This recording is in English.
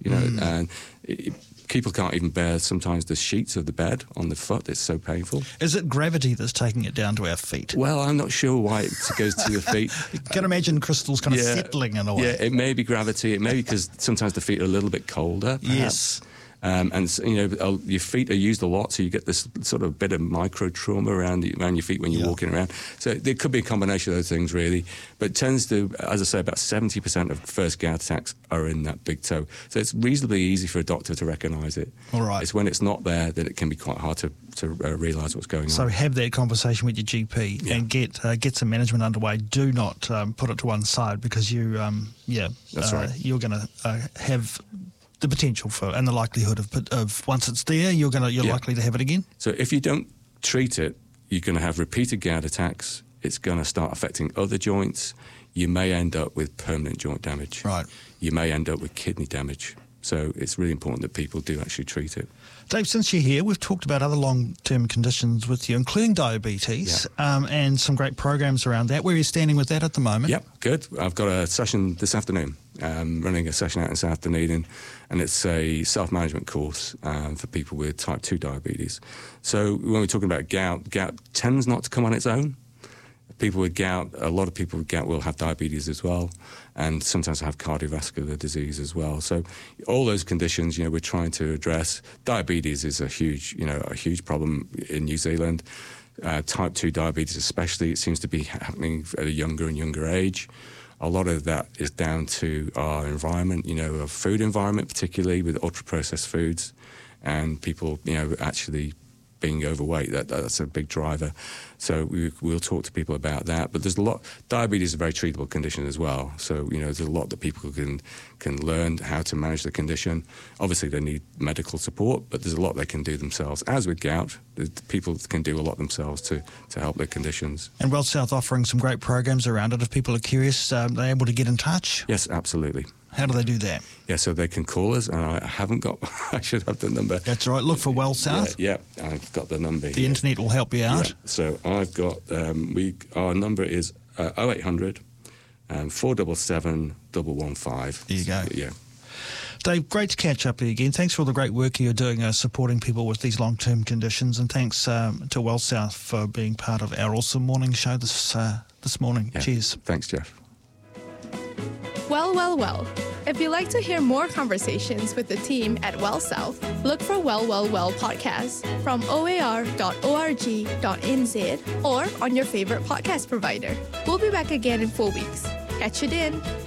you know, and people can't even bear sometimes the sheets of the bed on the foot. It's so painful. Is it gravity that's taking it down to our feet? Well, I'm not sure why it goes to your feet. You can imagine crystals kind of settling in a way. Yeah, it may be gravity. It may be because sometimes the feet are a little bit colder, perhaps. Yes. And you know, your feet are used a lot, so you get this sort of bit of micro trauma around your feet when you're walking around. So there could be a combination of those things, really. But it tends to, as I say, about 70% of first gout attacks are in that big toe. So it's reasonably easy for a doctor to recognise it. All right. It's when it's not there that it can be quite hard to realise what's going on. So have that conversation with your GP and get some management underway. Do not put it to one side because you, That's right. You're going to have the potential for and the likelihood of once it's there, you're likely to have it again. So if you don't treat it, you're going to have repeated gout attacks. It's going to start affecting other joints. You may end up with permanent joint damage. Right. You may end up with kidney damage. So it's really important that people do actually treat it. Dave, since you're here, we've talked about other long-term conditions with you, including diabetes, and some great programs around that. Where are you standing with that at the moment? Yep, good. I've got a session this afternoon, running a session out this afternoon, and it's a self-management course for people with type 2 diabetes. So when we're talking about gout tends not to come on its own. People with gout, a lot of people with gout will have diabetes as well, and sometimes have cardiovascular disease as well. So all those conditions, we're trying to address. Diabetes is a huge problem in New Zealand. Type 2 diabetes especially, it seems to be happening at a younger and younger age. A lot of that is down to our environment, our food environment, particularly with ultra-processed foods, and people, actually being overweight. That's a big driver. So we'll talk to people about that. But there's a lot. Diabetes is a very treatable condition as well. So there's a lot that people can learn how to manage the condition. Obviously, they need medical support, but there's a lot they can do themselves. As with gout, people can do a lot themselves to help their conditions. And Well South offering some great programs around it. If people are curious, they're able to get in touch. Yes, absolutely. How do they do that? Yeah, so they can call us, and I should have the number. That's right. Look for Well South. Yeah, I've got the number here. The internet will help you out. Yeah. So I've got, our number is 0800 477 115. There you go. Yeah. Dave, great to catch up with you again. Thanks for all the great work you're doing supporting people with these long-term conditions, and thanks to Well South for being part of our awesome morning show this morning. Yeah. Cheers. Thanks, Jeff. Well, well, well. If you'd like to hear more conversations with the team at Well South, look for Well, Well, Well podcast from oar.org.nz or on your favorite podcast provider. We'll be back again in 4 weeks. Catch you then.